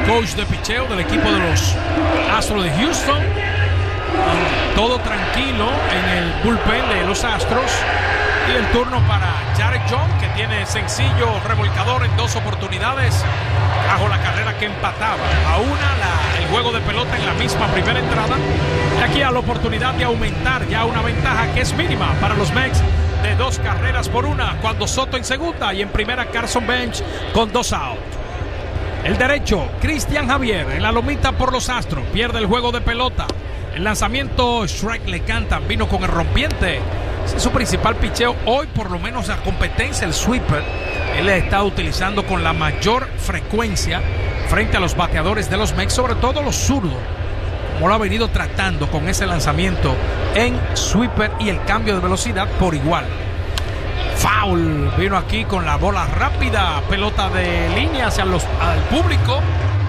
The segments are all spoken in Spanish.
coach de picheo del equipo de los Astros de Houston. Todo tranquilo en el bullpen de los Astros. Y el turno para Jared Young, que tiene sencillo remolcador en 2 oportunidades. Trajo la carrera que empataba a el juego de pelota en la misma primera entrada. Y aquí a la oportunidad de aumentar ya una ventaja que es mínima para los Mex de 2 carreras por 1. Cuando Soto en segunda y en primera Carson Bench con 2 out. El derecho, Cristian Javier en la lomita por los Astros. Pierde el juego de pelota. El lanzamiento, strike le cantan, vino con el rompiente. Es su principal picheo hoy, por lo menos la competencia, el sweeper. Él ha estado utilizando con la mayor frecuencia frente a los bateadores de los Mex, sobre todo los zurdos, como lo ha venido tratando con ese lanzamiento en sweeper y el cambio de velocidad por igual. Foul, vino aquí con la bola rápida, pelota de línea hacia al público.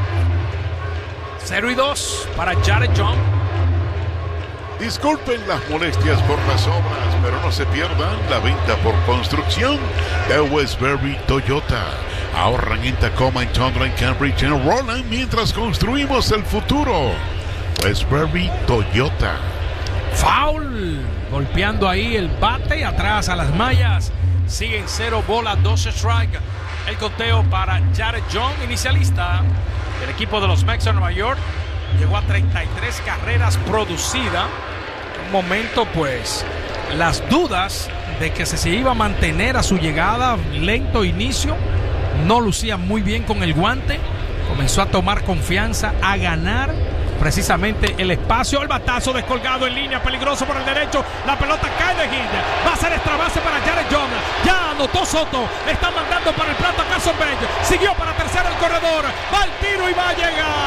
0-2 para Jared Young. Disculpen las molestias por las obras, pero no se pierdan la venta por construcción de Westbury Toyota. Ahorran en Tacoma, en Tundra, en Cambridge, en Roland mientras construimos el futuro. Westbury Toyota. Foul, golpeando ahí el bate atrás a las mallas. Siguen 0 bolas, 2 strike. El conteo para Jared Young, inicialista del equipo de los Mets de Nueva York. Llegó a 33 carreras producidas. Un momento, pues, las dudas de que se iba a mantener a su llegada, lento inicio, no lucía muy bien con el guante. Comenzó a tomar confianza, a ganar precisamente el espacio. El batazo descolgado en línea, peligroso por el derecho. La pelota cae de hit. Va a ser extra base para Jared Young. Ya anotó Soto. Está mandando para el plato a Carson Bench. Siguió para tercera el corredor. Va al tiro y va a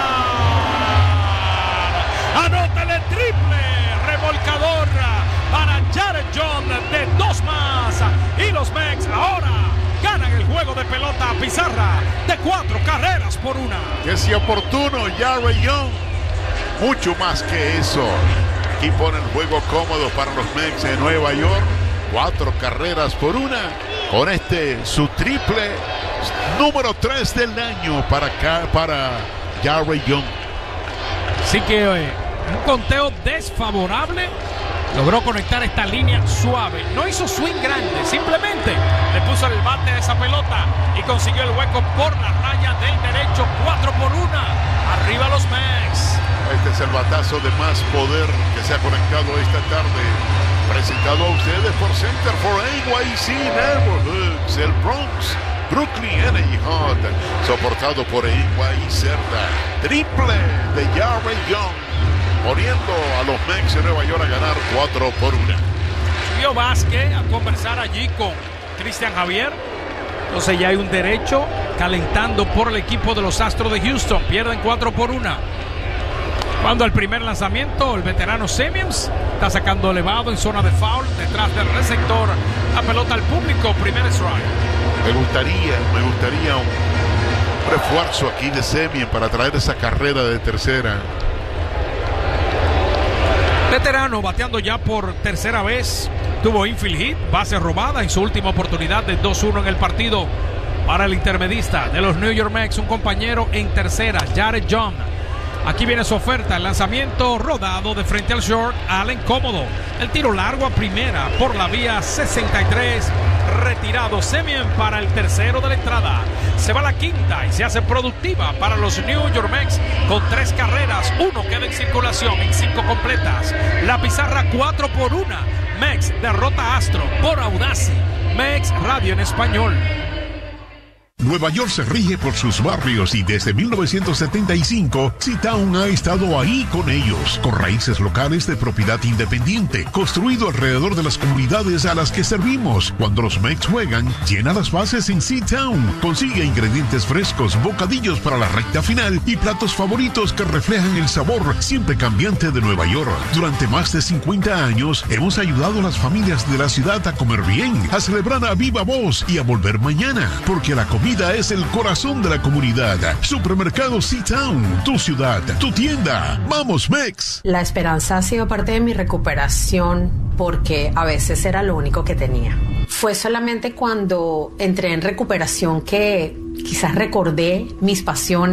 llegar. Anótale triple remolcador para Jared Young de 2 más. Y los Mex ahora ganan el juego de pelota a pizarra de 4 carreras por 1. Que si oportuno, Jared Young. Mucho más que eso. Aquí pone el juego cómodo para los Mets de Nueva York. 4 carreras por 1. Con su triple número 3 del año para Jared Young. Así que un conteo desfavorable. Logró conectar esta línea suave. No hizo swing grande. Simplemente le puso el bate a esa pelota y consiguió el hueco por la raya del derecho. 4 por 1. Arriba los Mets. Este es el batazo de más poder que se ha conectado esta tarde. Presentado a ustedes por Center for NYC Neighborhoods, el Bronx, Brooklyn Energy Hot. Soportado por NYC Cerda. Triple de Jared Young, poniendo a los Mets de Nueva York a ganar 4 por 1. Subió Vázquez a conversar allí con Cristian Javier. Entonces ya hay un derecho calentando por el equipo de los Astros de Houston. Pierden 4 por 1. Cuando el primer lanzamiento, el veterano Semien está sacando elevado en zona de foul, detrás del receptor, la pelota al público, primer strike. Me gustaría un refuerzo aquí de Semien para traer esa carrera de tercera. Veterano bateando ya por tercera vez, tuvo infield hit, base robada en su última oportunidad de 2-1 en el partido para el intermedista de los New York Mets, un compañero en tercera, Jared Young. Aquí viene su oferta, el lanzamiento rodado de frente al short, Allen cómodo. El tiro largo a primera por la vía 63, retirado Semien para el tercero de la entrada. Se va a la quinta y se hace productiva para los New York Mets con 3 carreras, 1 queda en circulación en 5 completas. La pizarra 4 por 1. Mets derrota a Astro por Audacy. Mets Radio en español. Nueva York se rige por sus barrios y desde 1975, C-Town ha estado ahí con ellos, con raíces locales de propiedad independiente, construido alrededor de las comunidades a las que servimos. Cuando los Mets juegan, llena las bases en C-Town. Consigue ingredientes frescos, bocadillos para la recta final y platos favoritos que reflejan el sabor siempre cambiante de Nueva York. Durante más de 50 años, hemos ayudado a las familias de la ciudad a comer bien, a celebrar a viva voz y a volver mañana, porque la comida es el corazón de la comunidad. Supermercado C-Town, tu ciudad, tu tienda. ¡Vamos, Mex! La esperanza ha sido parte de mi recuperación porque a veces era lo único que tenía. Fue solamente cuando entré en recuperación que quizás recordé mis pasiones.